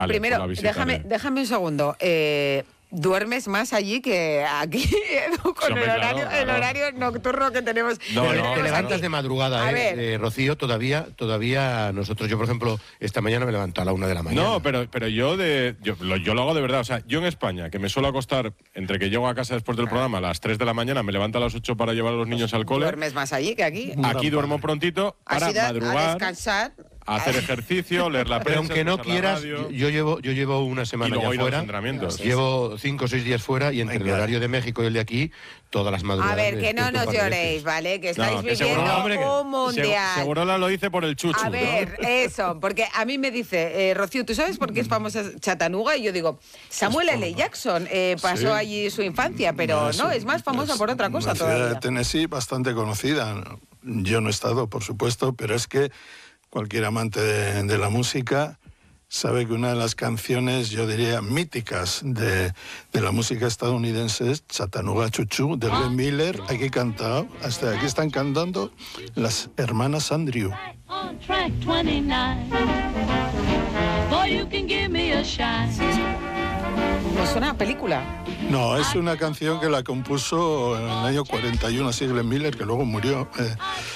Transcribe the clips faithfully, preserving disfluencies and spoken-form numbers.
Vale, primero, déjame, déjame un segundo. Eh, ¿Duermes más allí que aquí, Edu, con sí, el, horario, claro, claro. el horario nocturno que tenemos? No, no, no, te levantas aquí. de madrugada, eh, eh, Rocío, todavía, todavía nosotros, yo por ejemplo, esta mañana me levanto a la una de la mañana. No, pero, pero yo, de, yo, lo, yo lo hago de verdad, o sea, yo en España, que me suelo acostar entre que llego a casa después del programa a las tres de la mañana, me levanto a las ocho para llevar a los niños al cole. ¿Duermes más allí que aquí? Aquí duermo prontito para madrugar. A descansar. A hacer ejercicio, leer la prensa. Pero aunque no quieras, yo, yo llevo yo llevo una semana ya fuera. Llevo cinco o seis días fuera y entre Venga. el horario de México y el de aquí, todas las madrugadas. A ver, que no nos lloréis, ¿vale? Que estáis no, que viviendo seguro, hombre, un mundial. Seguro lo dice por el chuchu. A ver, ¿no? Eso, porque a mí me dice, eh, Rocío, ¿tú sabes por qué es famosa Chattanooga? Y yo digo, Samuel L. Jackson eh, pasó sí. allí su infancia, pero no, no es más famosa es por otra cosa una todavía. Ciudad de Tennessee bastante conocida. Yo no he estado, por supuesto, pero es que cualquier amante de, de la música sabe que una de las canciones, yo diría, míticas de, de la música estadounidense es Chattanooga Choo Choo, de Glenn Miller. Aquí cantado, hasta aquí están cantando las hermanas Andrew. ¿No suena a película? No, es una canción que la compuso en el año cuarenta y uno, así Glenn Miller, que luego murió. Eh,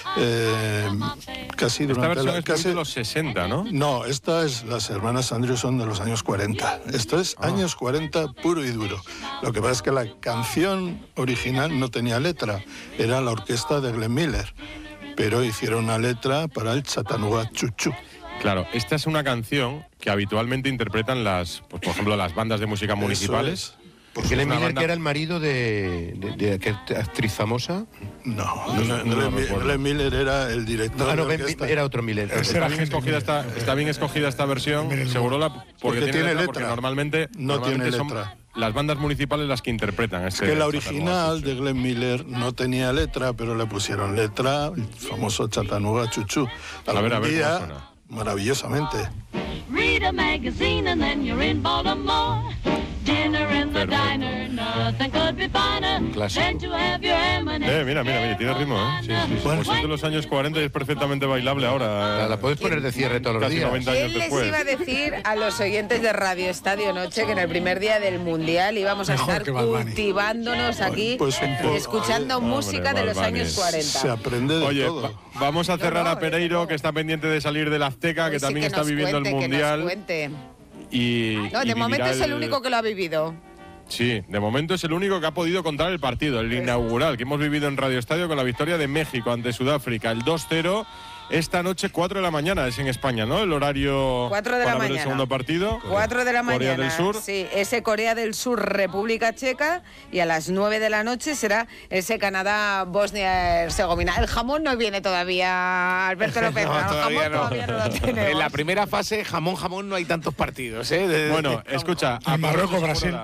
eh, casi durante esta versión la, es casi, de los sesenta, ¿no? No, esta es, las hermanas Andrew son de los años cuarenta. Esto es ah. años cuarenta puro y duro. Lo que pasa es que la canción original no tenía letra, era la orquesta de Glenn Miller, pero hicieron una letra para el Chattanooga Choo Choo. Claro, esta es una canción que habitualmente interpretan las, pues, por ejemplo, las bandas de música municipales. Porque Glenn Miller, banda... que era el marido de, de, de aquella actriz famosa. No, no, no, no, no Glenn Miller era el director. No, no, de ben, era otro Miller. Está bien, escogida esta, está bien escogida esta versión, seguro la, porque, porque tiene, tiene letra, letra. Porque normalmente, no normalmente tiene son letra. Las bandas municipales las que interpretan. Este, es que la original de Glenn Miller no tenía letra, pero le pusieron letra, el famoso Chattanooga Choo Choo. A ver, a ver cómo suena. Maravillosamente. Read a magazine and then you're in Baltimore. Dinner in the diner, nothing could be finer than to have your M and M's. Eh, mira, mira, mira, tiene ritmo, ¿eh? Sí, sí, sí. Bueno, pues es de los años cuarenta y es perfectamente bailable ahora. La, la puedes poner de cierre todos los días. noventa años ¿Quién les después. iba a decir a los oyentes de Radio Estadio Noche que en el primer día del Mundial íbamos a Mejor estar cultivándonos aquí, pues poco, escuchando oye, música hombre, de los años cuarenta? Se aprende de Oye, todo. Va, vamos a cerrar no, no, a Pereiro, no. que está pendiente de salir del Azteca, que pues también sí, que está viviendo cuente, el Mundial. Que nos cuente. Y, no, de y momento es el el... único que lo ha vivido. Sí, de momento es el único que ha podido contar el partido, el inaugural, que hemos vivido en Radio Estadio con la victoria de México ante Sudáfrica, el dos cero. Esta noche, cuatro de la mañana, es en España, ¿no? El horario cuatro de para la ver mañana. el segundo partido. cuatro de la Corea mañana. Del Sur. Sí, ese Corea del Sur, República Checa. Y a las nueve de la noche será ese Canadá, Bosnia-Herzegovina. El jamón no viene todavía, Alberto López. No, el todavía jamón no. todavía no lo tenemos. En la primera fase, jamón, jamón, no hay tantos partidos, ¿eh? De, bueno, de, escucha. En Marruecos, Brasil.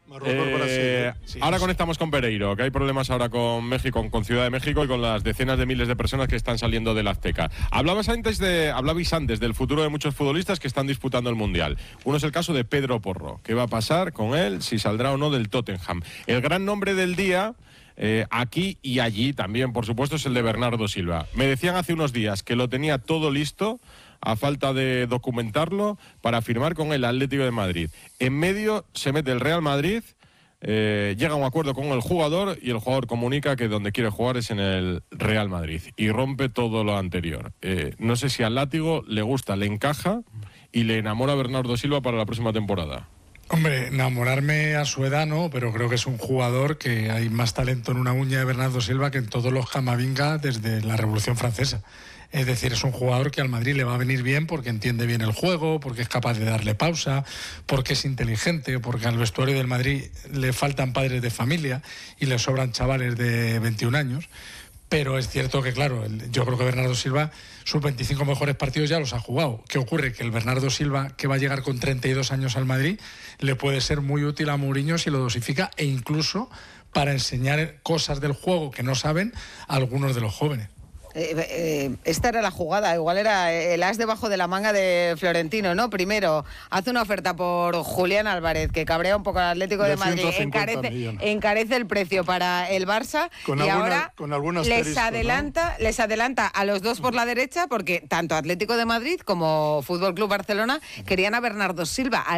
Eh, sí, ahora sí. Conectamos con Pereiro, que hay problemas ahora con México, con Ciudad de México y con las decenas de miles de personas que están saliendo del Azteca. Hablabas antes de, hablabais antes del futuro de muchos futbolistas que están disputando el Mundial. Uno es el caso de Pedro Porro. ¿Qué va a pasar con él? Si saldrá o no del Tottenham. El gran nombre del día, eh, aquí y allí también, por supuesto, es el de Bernardo Silva. Me decían hace unos días que lo tenía todo listo, a falta de documentarlo, para firmar con el Atlético de Madrid. En medio se mete el Real Madrid, eh, llega a un acuerdo con el jugador y el jugador comunica que donde quiere jugar es en el Real Madrid y rompe todo lo anterior. Eh, no sé si al látigo le gusta, le encaja y le enamora a Bernardo Silva para la próxima temporada. Hombre, enamorarme a su edad no, pero creo que es un jugador que hay más talento en una uña de Bernardo Silva que en todos los Camavinga desde la Revolución Francesa. Es decir, es un jugador que al Madrid le va a venir bien porque entiende bien el juego, porque es capaz de darle pausa, porque es inteligente, porque al vestuario del Madrid le faltan padres de familia y le sobran chavales de veintiún años. Pero es cierto que, claro, yo creo que Bernardo Silva, sus veinticinco mejores partidos ya los ha jugado. ¿Qué ocurre? Que el Bernardo Silva, que va a llegar con treinta y dos años al Madrid, le puede ser muy útil a Mourinho si lo dosifica e incluso para enseñar cosas del juego que no saben a algunos de los jóvenes. Eh, eh, esta era la jugada, igual era el as debajo de la manga de Florentino, ¿no? Primero, hace una oferta por Julián Álvarez, que cabrea un poco al Atlético de, de Madrid, encarece, encarece el precio para el Barça con y alguna, ahora con les adelanta, ¿no? les adelanta a los dos por la derecha, porque tanto Atlético de Madrid como Fútbol Club Barcelona querían a Bernardo Silva.